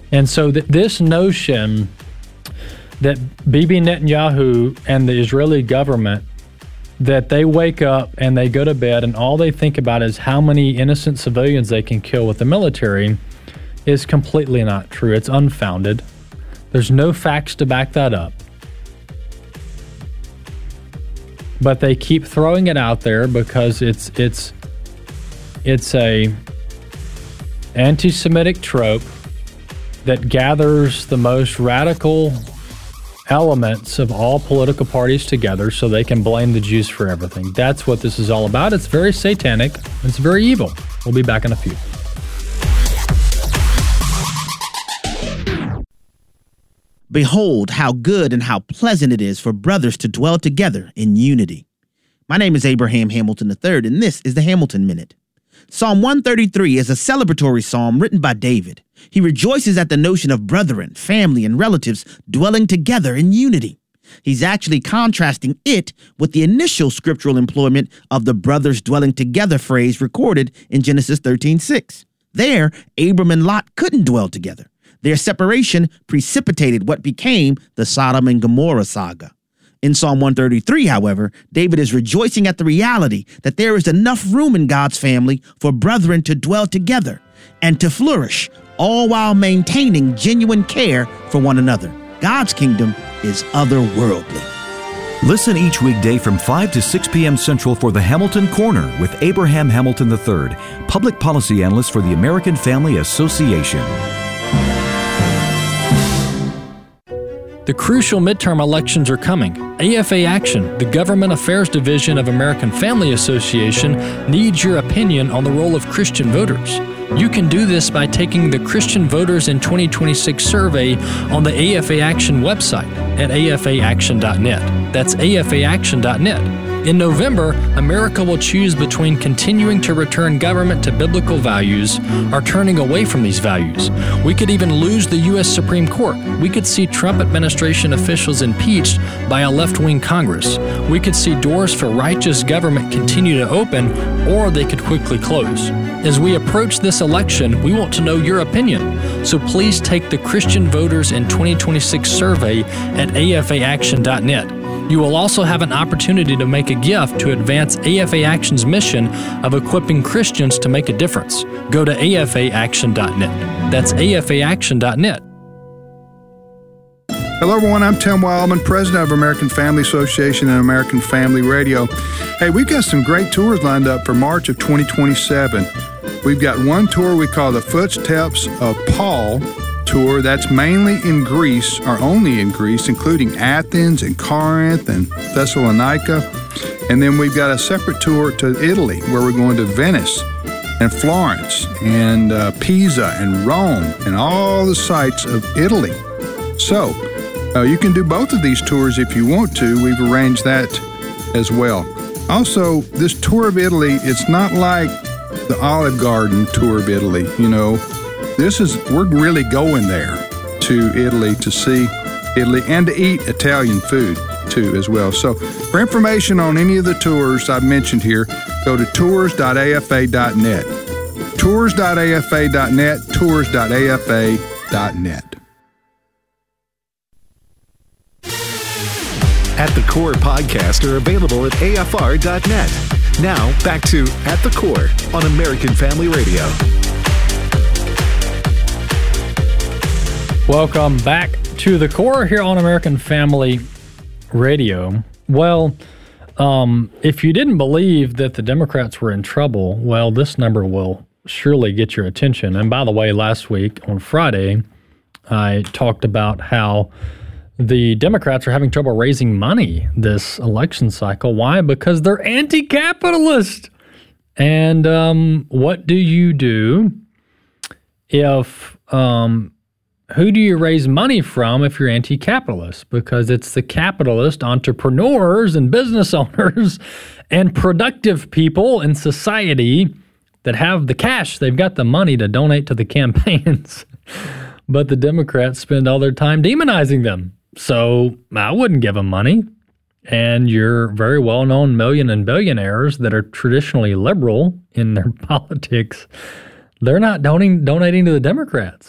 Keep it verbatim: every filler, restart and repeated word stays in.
And so th- this notion that Bibi Netanyahu and the Israeli government, that they wake up and they go to bed and all they think about is how many innocent civilians they can kill with the military, is completely not true. It's unfounded. There's no facts to back that up. But they keep throwing it out there because it's it's it's a anti-Semitic trope that gathers the most radical elements of all political parties together so they can blame the Jews for everything. That's what this is all about. It's very satanic. It's very evil. We'll be back in a few. Behold how good and how pleasant it is for brothers to dwell together in unity. My name is Abraham Hamilton the third, and this is the Hamilton Minute. Psalm one thirty-three is a celebratory psalm written by David. He rejoices at the notion of brethren, family, and relatives dwelling together in unity. He's actually contrasting it with the initial scriptural employment of the brothers dwelling together phrase recorded in Genesis thirteen six. There, Abram and Lot couldn't dwell together. Their separation precipitated what became the Sodom and Gomorrah saga. In Psalm one thirty-three, however, David is rejoicing at the reality that there is enough room in God's family for brethren to dwell together and to flourish, all while maintaining genuine care for one another. God's kingdom is otherworldly. Listen each weekday from five to six p.m. Central for the Hamilton Corner with Abraham Hamilton the third, Public Policy Analyst for the American Family Association. The crucial midterm elections are coming. A F A Action, the Government Affairs Division of American Family Association, needs your opinion on the role of Christian voters. You can do this by taking the Christian Voters in twenty twenty-six survey on the A F A Action website at A F A action dot net. That's A F A action dot net. In November, America will choose between continuing to return government to biblical values or turning away from these values. We could even lose the U S Supreme Court. We could see Trump administration officials impeached by a left-wing Congress. We could see doors for righteous government continue to open, or they could quickly close. As we approach this election, we want to know your opinion. So please take the Christian Voters in twenty twenty-six survey at A F A action dot net. You will also have an opportunity to make a gift to advance A F A Action's mission of equipping Christians to make a difference. Go to A F A action dot net. That's A F A action dot net. Hello, everyone. I'm Tim Wildman, president of American Family Association and American Family Radio. Hey, we've got some great tours lined up for March of twenty twenty-seven. We've got one tour we call the Footsteps of Paul tour. That's mainly in Greece, or only in Greece, including Athens and Corinth and Thessalonica. And then we've got a separate tour to Italy, where we're going to Venice and Florence and uh, Pisa and Rome and all the sites of Italy. So uh, you can do both of these tours if you want to. We've arranged that as well. Also, this tour of Italy, it's not like the Olive Garden tour of Italy, you know. This is, we're really going there to Italy to see Italy and to eat Italian food too as well. So for information on any of the tours I've mentioned here, go to tours dot A F A dot net. tours dot A F A dot net, tours dot A F A dot net. At the Core podcasts are available at A F R dot net. Now, back to At the Core on American Family Radio. Welcome back to The Core here on American Family Radio. Well, um, if you didn't believe that the Democrats were in trouble, well, this number will surely get your attention. And by the way, last week on Friday, I talked about how the Democrats are having trouble raising money this election cycle. Why? Because they're anti-capitalist. And um, what do you do if... Um, Who do you raise money from if you're anti-capitalist? Because it's the capitalist entrepreneurs and business owners and productive people in society that have the cash. They've got the money to donate to the campaigns. But the Democrats spend all their time demonizing them. So I wouldn't give them money. And your very well-known million and billionaires that are traditionally liberal in their politics, they're not donating, donating to the Democrats.